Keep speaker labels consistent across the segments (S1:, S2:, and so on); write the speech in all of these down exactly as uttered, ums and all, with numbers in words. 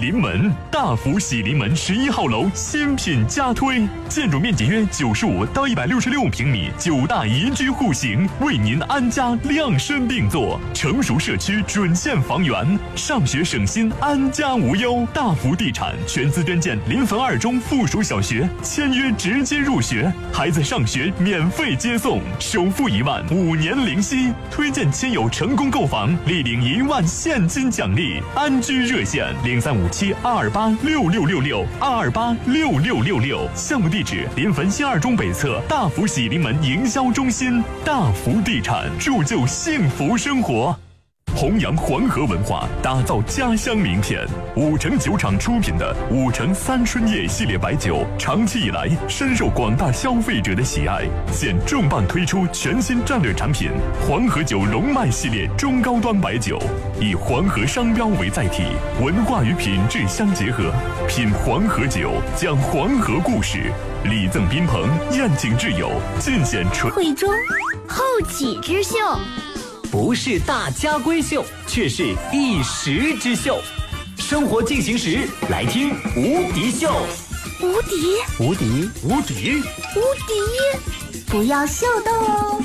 S1: 临门，大福喜临门十一号楼新品加推，建筑面积约九十五到一百六十六平米，九大宜居户型为您安家量身定做，成熟社区准现房源，上学省心，安家无忧。大福地产全资捐建临汾二中附属小学，签约直接入学，孩子上学免费接送，首付一万，五年零息，推荐亲友成功购房，立领一万现金奖励。安居热线零三五七二二八六六六六二二八六六六六，项目地址临汾新二中北侧大福喜临门营销中心。大福地产铸就幸福生活。弘扬黄河文化，打造家乡名片。五城酒厂出品的五城三春夜系列白酒，长期以来深受广大消费者的喜爱。现重磅推出全新战略产品黄河酒龙脉系列中高端白酒，以黄河商标为载体，文化与品质相结合，品黄河酒，讲黄河故事。礼赠宾朋，宴请挚友，尽显纯。
S2: 会中后起之秀。
S3: 不是大家闺秀，却是一时之秀。生活进行时，来听无敌秀。
S2: 无敌，
S3: 无敌，无敌，
S2: 无敌，不要秀逗哦。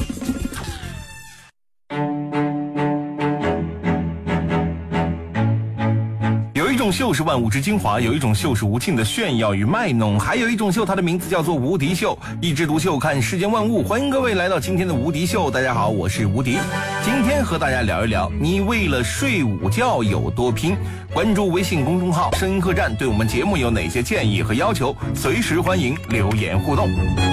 S4: 有一种秀是万物之精华，有一种秀是无尽的炫耀与卖弄，还有一种秀，它的名字叫做无敌秀。一枝独秀，看世间万物。欢迎各位来到今天的无敌秀。大家好，我是无敌。今天和大家聊一聊，你为了睡午觉有多拼。关注微信公众号声音客栈，对我们节目有哪些建议和要求，随时欢迎留言互动。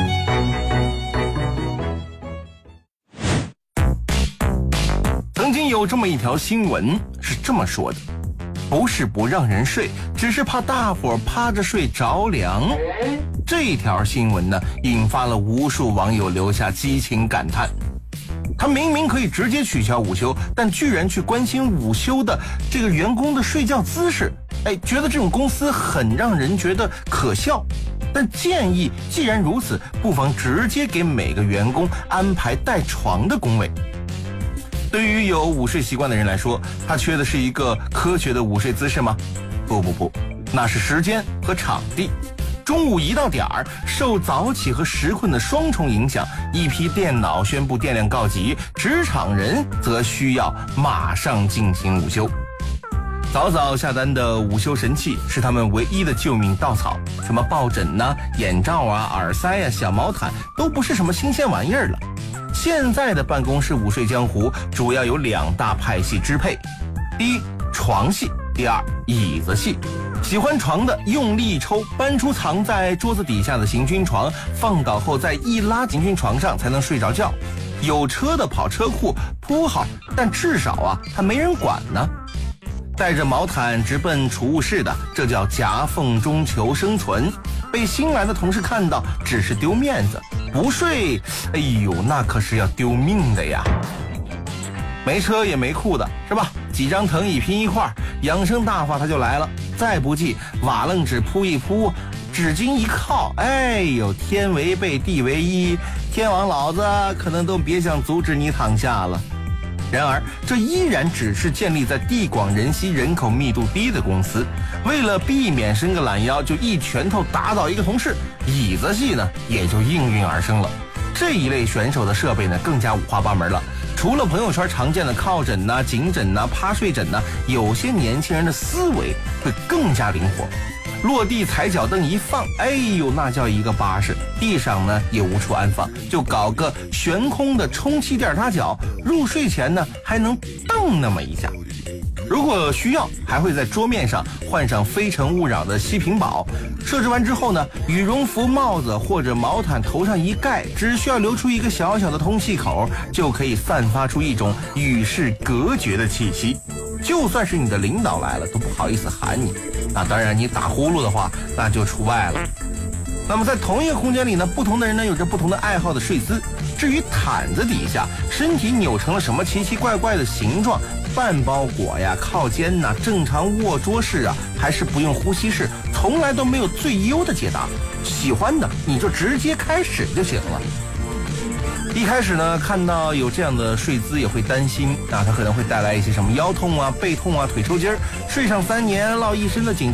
S4: 曾经有这么一条新闻是这么说的，不是不让人睡，只是怕大伙儿趴着睡着凉。这条新闻呢，引发了无数网友留下激情感叹。他明明可以直接取消午休，但居然去关心午休的这个员工的睡觉姿势，哎，觉得这种公司很让人觉得可笑。但建议既然如此，不妨直接给每个员工安排带床的工位。对于有午睡习惯的人来说，他缺的是一个科学的午睡姿势吗？不不不，那是时间和场地。中午一到点儿，受早起和时困的双重影响，一批电脑宣布电量告急，职场人则需要马上进行午休。早早下单的午休神器是他们唯一的救命稻草，什么抱枕啊、眼罩啊、耳塞啊、小毛毯都不是什么新鲜玩意儿了。现在的办公室午睡江湖主要有两大派系支配，第一，床系；第二，椅子系。喜欢床的用力一抽，搬出藏在桌子底下的行军床，放倒后再一拉行军床上才能睡着觉。有车的跑车库铺好，但至少啊，他没人管呢。带着毛毯直奔储物室的，这叫夹缝中求生存。被新来的同事看到，只是丢面子；不睡，哎呦，那可是要丢命的呀。没车也没裤的是吧？几张藤椅拼一块，养生大法他就来了。再不济，瓦楞纸铺一铺，纸巾一靠，哎呦，天为被，地为一，天王老子可能都别想阻止你躺下了。然而，这依然只是建立在地广人稀、人口密度低的公司。为了避免伸个懒腰就一拳头打倒一个同事，椅子系呢也就应运而生了。这一类选手的设备呢更加五花八门了。除了朋友圈常见的靠枕呐、颈枕呐、趴睡枕呐，有些年轻人的思维会更加灵活。落地踩脚蹬一放，哎呦，那叫一个巴适。地上呢也无处安放，就搞个悬空的充气垫搭脚，入睡前呢还能蹬那么一下。如果需要，还会在桌面上换上非诚勿扰的息屏保。设置完之后呢，羽绒服、帽子或者毛毯头上一盖，只需要留出一个小小的通气口，就可以散发出一种与世隔绝的气息。就算是你的领导来了，都不好意思喊你。那当然，你打呼噜的话，那就除外了。那么在同一个空间里呢，不同的人呢有着不同的爱好的睡姿。至于毯子底下身体扭成了什么奇奇怪怪的形状，半包裹呀、靠肩呐、正常卧桌式啊，还是不用呼吸式，从来都没有最优的解答。喜欢的你就直接开始就行了。一开始呢，看到有这样的睡姿也会担心啊，它可能会带来一些什么腰痛啊、背痛啊、腿抽筋儿，睡上三年落一身的颈